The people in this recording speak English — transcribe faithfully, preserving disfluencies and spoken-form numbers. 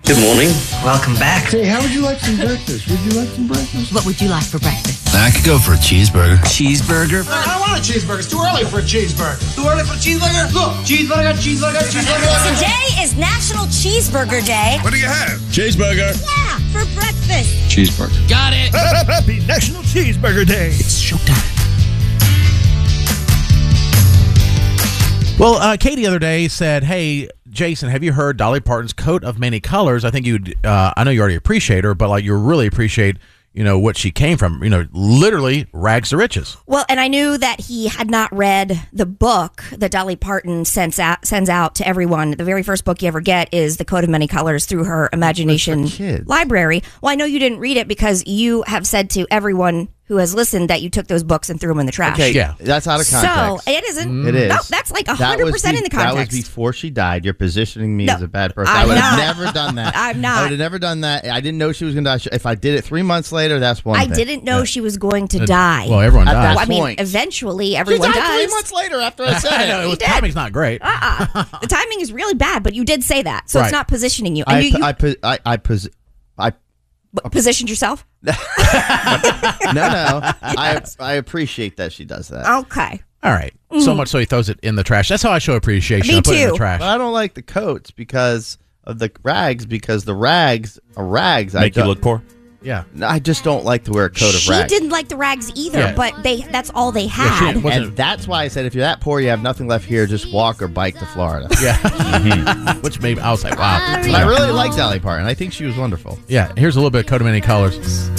Good morning. Welcome back. Hey, how would you like some breakfast? Would you like some breakfast? What would you like for breakfast? I could go for a cheeseburger. Cheeseburger? I don't want a cheeseburger. It's too early for a cheeseburger. Too early for a cheeseburger? Look, cheeseburger, cheeseburger, cheeseburger. Today is National Cheeseburger Day. What do you have? Cheeseburger. Yeah, for breakfast. Cheeseburger. Got it. Happy National Cheeseburger Day. It's showtime. Well, uh, Katie the other day said, hey, Jason, have you heard Dolly Parton's Coat of Many Colors? I think you'd, uh, I know you already appreciate her, but like you really appreciate, you know, what she came from, you know, literally rags to riches. Well, and I knew that he had not read the book that Dolly Parton sends out, sends out to everyone. The very first book you ever get is The Coat of Many Colors through her imagination library. Well, I know you didn't read it because you have said to everyone who has listened that you took those books and threw them in the trash. Okay, yeah. That's out of context. So, it isn't. It is. No, that's like one That hundred was percent be- in the context. That was before she died. You're positioning me No, as a bad person. I'm I would not. have never done that. I'm not. I would have never done that. I didn't know she was going to die. If I did it three months later, that's one I thing. didn't know she was going to die. Well, everyone At dies. that Well, I mean, point. eventually She everyone died does. three months later after I said I it. know, it was, did. timing's not great. Uh-uh. The timing is really bad, but you did say that, so Right. it's not positioning you. I, And you, you I, I, I, I, pos- I positioned yourself? no, no. I, I appreciate that she does that. Okay. All right. So much so he throws it in the trash. That's how I show appreciation. Me I put it in the too. trash. But I don't like the coats because of the rags, because the rags are rags. I Make you don't- look poor? Yeah. I just don't like to wear a coat of She rags. didn't like the rags either, Yeah. but they that's all they Yeah, had. she wasn't- And that's why I said if you're that poor, you have nothing left here, just walk or bike to Florida. Yeah. Which made I was like, wow. But I really like Dolly Parton. I think she was wonderful. Yeah. Here's a little bit of Coat of Many Colors.